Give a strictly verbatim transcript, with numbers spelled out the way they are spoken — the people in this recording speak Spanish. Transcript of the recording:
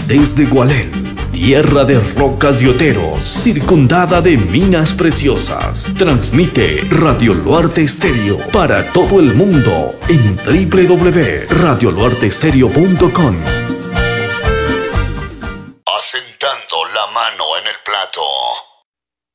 Desde Gualén, tierra de rocas y oteros, circundada de minas preciosas, transmite Radio Luarte Estéreo para todo el mundo en doble u doble u doble u punto radio luarte estéreo punto com.